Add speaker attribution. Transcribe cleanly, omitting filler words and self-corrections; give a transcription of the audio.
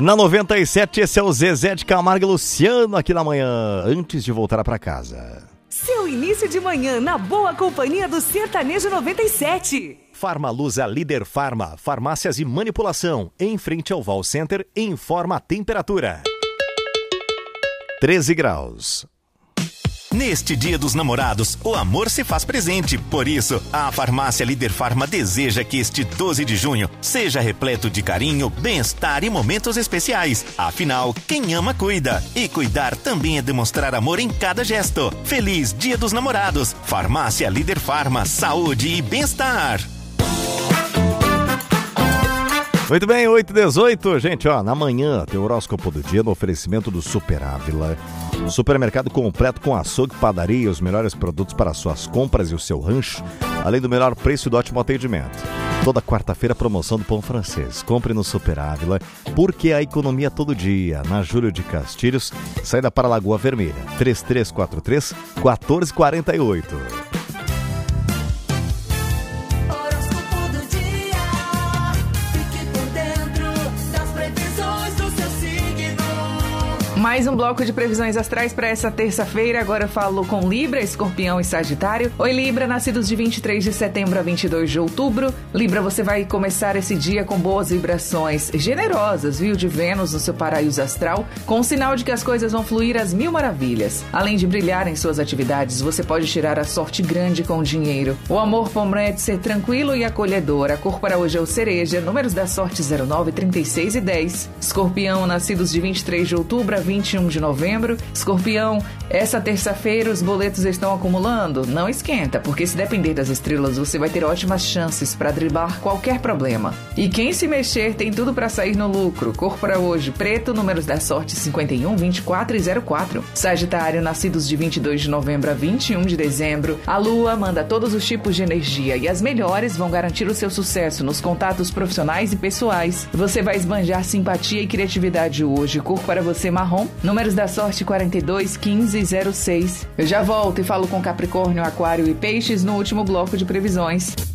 Speaker 1: Na 97, esse é o Zezé de Camargo e Luciano aqui na manhã, antes de voltar pra casa.
Speaker 2: Seu início de manhã na boa companhia do Sertanejo 97.
Speaker 1: Farmaluza Líder Farma, farmácias e manipulação, em frente ao Val Center, informa a temperatura. 13 graus.
Speaker 3: Neste Dia dos Namorados, o amor se faz presente. Por isso, a Farmácia Líder Farma deseja que este 12 de junho seja repleto de carinho, bem-estar e momentos especiais. Afinal, quem ama, cuida. E cuidar também é demonstrar amor em cada gesto. Feliz Dia dos Namorados. Farmácia Líder Farma, saúde e bem-estar.
Speaker 1: Muito bem, 8h18. Gente, na manhã tem o horóscopo do dia no oferecimento do Super Ávila. Supermercado completo com açougue, padaria e os melhores produtos para suas compras e o seu rancho, além do melhor preço e do ótimo atendimento. Toda quarta-feira, promoção do pão francês. Compre no Super Ávila, porque a economia todo dia. Na Júlio de Castilhos, saída para Lagoa Vermelha. 3343-1448.
Speaker 4: Mais um bloco de previsões astrais para essa terça-feira. Agora eu falo com Libra, Escorpião e Sagitário. Oi, Libra, nascidos de 23 de setembro a 22 de outubro. Libra, você vai começar esse dia com boas vibrações generosas, viu, de Vênus no seu paraíso astral, com um sinal de que as coisas vão fluir às mil maravilhas. Além de brilhar em suas atividades, você pode tirar a sorte grande com o dinheiro. O amor promete ser tranquilo e acolhedor. A cor para hoje é o cereja. Números da sorte 09, 36 e 10. Escorpião, nascidos de 23 de outubro a 21 de novembro. Escorpião, essa terça-feira os boletos estão acumulando? Não esquenta, porque se depender das estrelas, você vai ter ótimas chances para driblar qualquer problema. E quem se mexer tem tudo para sair no lucro. Cor para hoje, preto, números da sorte 51, 24 e 04. Sagitário, nascidos de 22 de novembro a 21 de dezembro. A lua manda todos os tipos de energia e as melhores vão garantir o seu sucesso nos contatos profissionais e pessoais. Você vai esbanjar simpatia e criatividade hoje. Cor para você, marrom. Números da sorte 42, 15 e 06. Eu já volto e falo com Capricórnio, Aquário e Peixes no último bloco de previsões.